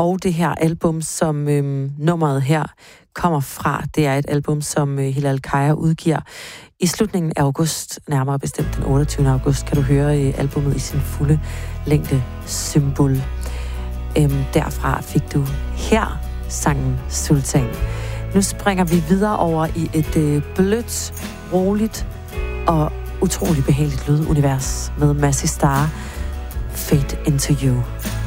Og det her album, som nummeret her kommer fra, det er et album, som Hilal Kaya udgiver i slutningen af august, nærmere bestemt den 28. august, kan du høre albumet i sin fulde længde, Symbol. Derfra fik du her sangen Sultan. Nu springer vi videre over i et blødt, roligt og utrolig behageligt lydunivers med Massey Star, Fade Into You.